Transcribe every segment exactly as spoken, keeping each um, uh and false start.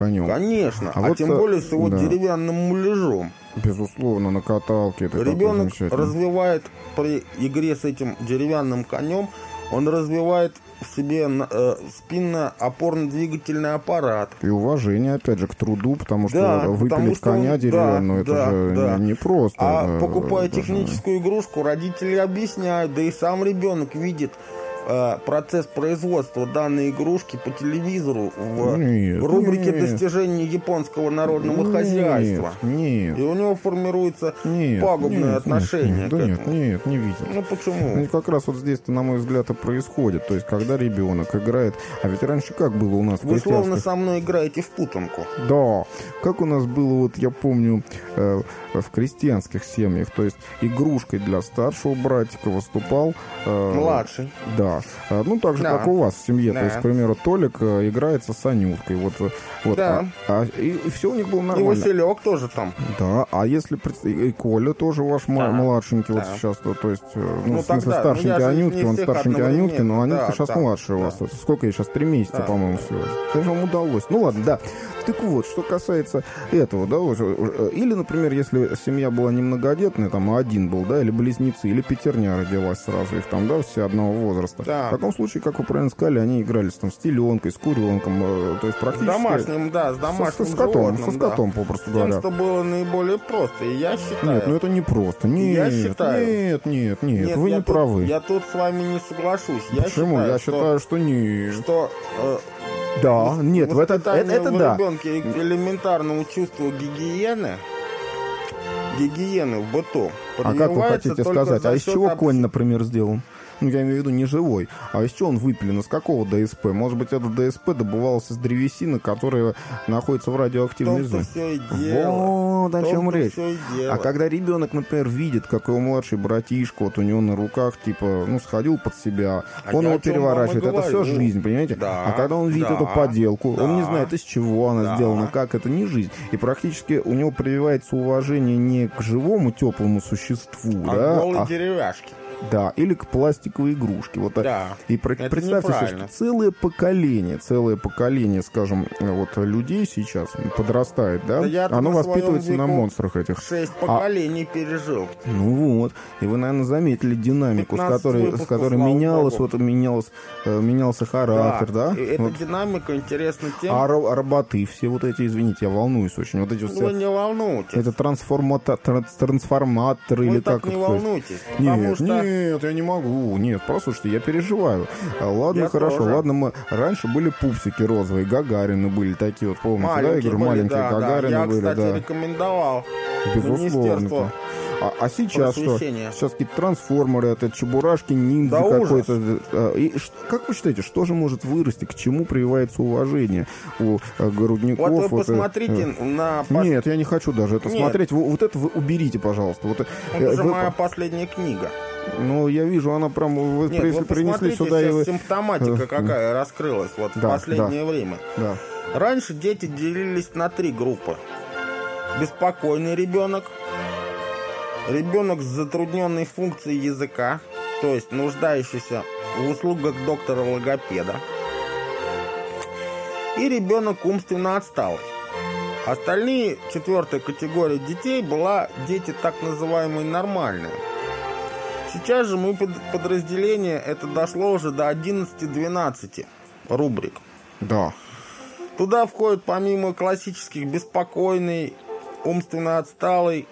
конем. Конечно, а, а вот, тем более с его да. деревянным муляжом. Безусловно, на каталке. Это ребенок развивает при игре с этим деревянным конем, он развивает в себе э, спинно-опорно-двигательный аппарат. И уважение, опять же, к труду, потому что да, выпилить потому что коня он, деревянную, да, это да, же да. не, не просто. А да, покупая даже... техническую игрушку, родители объясняют, да и сам ребенок видит э, процесс производства данной игрушки по телевизору в нет, рубрике нет. достижений японского народного нет, хозяйства. Нет. И у него формируется нет, пагубное нет, отношение нет, к да этому. Нет, нет, не видит. Ну почему? Ну, как раз вот здесь-то, на мой взгляд, и происходит. То есть, когда ребенок играет... А ведь раньше как было у нас? Вы словно христианских... со мной играете в путанку. Да. Как у нас было, вот я помню, э, в крестьянских семьях. То есть, игрушкой для старшего братика выступал... Э, Младший. Да. Э, ну, так же, да. как у вас в семье. Да. То есть, к примеру, Толик э, играется с Анюткой. Вот, вот. Да. А, а, и, и все у них было нормально. И Василек тоже там. Да. А если... И Коля тоже ваш да. младшенький да. вот сейчас, то, то есть... Ну, ну, в смысле, тогда, старшенький ну, Анютки, он старшенький Анютки, но Анютка да, сейчас да, младшая да. у вас. Сколько ей сейчас? Три месяца, да, по-моему, да. всего. Что же вам удалось? Ну, ладно, да. Так вот, что касается этого, да, или, например, если семья была не многодетная, там, один был, да, или близнецы, или пятерня родилась сразу, их там, да, все одного возраста. Да. В таком случае, как вы правильно сказали, они игрались там с теленкой, с куренком, то есть практически... С домашним, да, с домашним Со скотом, животным, со скотом, да. попросту с говоря. Тем, что было наиболее просто, и я считаю... Нет, ну это не просто. Нет, я считаю... Нет, нет, нет, нет вы не тут, правы. Я тут с вами не соглашусь. Я Почему? Считаю, я что, считаю, что нет. Что... Э, Да, нет, это, это, это в да. ребенке элементарному чувству гигиены, гигиены в быту. А как вы хотите сказать? А из чего об... конь, например, сделан? Ну, я имею в виду не живой. А из чего он выпилен? Из какого ДСП? Может быть, этот ДСП добывался из древесины, которая находится в радиоактивной зоне. Все и дело. Вот о чем речь. А когда ребенок, например, видит, как его младший братишка, вот у него на руках, типа, ну, сходил под себя, а он его переворачивает. Это все жизнь, понимаете? Да, а когда он видит да, эту поделку, да, он не знает, из чего она да. сделана, как это не жизнь. И практически у него прививается уважение не к живому теплому существу, а да, к голой а... деревяшке. Да, или к пластиковой игрушке. Вот, да, и представьте себе, что целое поколение, целое поколение, скажем, вот людей сейчас подрастает, да? да оно воспитывается на монстрах этих. Шесть поколений а... пережил. Ну вот. И вы, наверное, заметили динамику, с которой, с которой менялось, вот, менялось, менялся характер, да? да? Эта вот. динамика интересна тем... А роботы все вот эти, извините, я волнуюсь очень. Вот эти ну, все... Вы не волнуйтесь. Это трансформата... трансформаторы вы или так как не это волнуйтесь. Нет, что... нет, я не могу. Нет, послушайте, я переживаю. Ладно, я хорошо. тоже. Ладно, мы раньше были пупсики розовые, Гагарины были такие вот, помните, маленькие да, Игорь? Были, маленькие да, Гагарины да. Я, были, кстати, да. рекомендовал Безусловно. А, а сейчас что? Сейчас какие-то трансформеры, это чебурашки, ниндзя да какой-то. И, как вы считаете, что же может вырасти, к чему прививается уважение у грудников? Вот вы вот посмотрите это... на... Нет, я не хочу даже это Нет. смотреть. Вы, вот это вы уберите, пожалуйста. Вот, это же вы... моя последняя книга. Ну, я вижу, она прям... Вы Нет, при, вы принесли сюда... Сейчас и вы... симптоматика какая раскрылась вот да, в последнее да, время. Да. Раньше дети делились на три группы. Беспокойный ребенок, ребенок с затрудненной функцией языка, то есть нуждающийся в услугах доктора-логопеда, и ребенок умственно отсталый. Остальные, четвертая категория детей, была дети так называемые нормальные. Сейчас же мы подразделение, это дошло уже до одиннадцати-двенадцати рубрик. Да. Туда входит помимо классических беспокойный, умственно отсталый,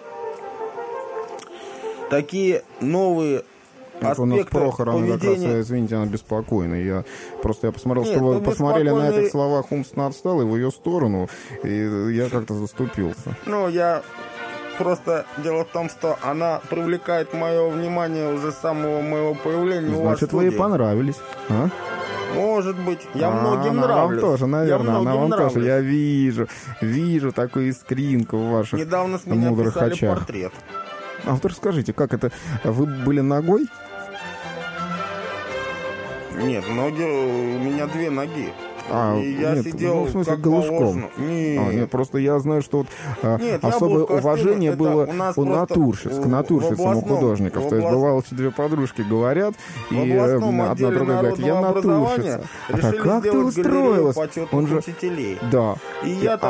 такие новые вот аспекты у нас Прохорова, поведения. Как раз, извините, она беспокойная. Я просто я посмотрел, Нет, что вы ну, посмотрели беспокойный... на этих словах умственно отсталый в ее сторону, и я как-то заступился. Ну, я... Просто дело в том, что она привлекает мое внимание уже с самого моего появления. Значит, вы ей понравились, а? Может быть. Я а, многим она нравлюсь. Вам тоже, наверное, я она вам нравлюсь. тоже. Я вижу, вижу такую искринку в ваших Недавно с меня мудрых писали очах. портрет. А вот расскажите, как это? Вы были ногой? Нет, ноги, у меня две ноги. А, и я нет, сидел ну, в смысле, как голышком. положено. Нет. А, нет, просто я знаю, что вот а, Нет, я особое был в костюме. уважение Это было у нас у просто натурщиц, в- к натурщицам в у областном- художников. в То есть област- бывало, эти две подружки говорят, В и э, областном одна отделе другая говорит, я народного образования натурщица. А решили так как ты сделать галерею устроилась? почетных Он же... учителей. Да. И я